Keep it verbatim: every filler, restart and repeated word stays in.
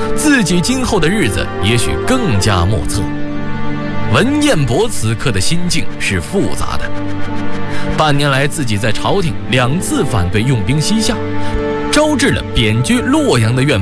自己今后的日子也许更加莫测。文彦博此刻的心境是复杂的。半年来，自己在朝廷两次反对用兵西夏，招致了贬居洛阳的怨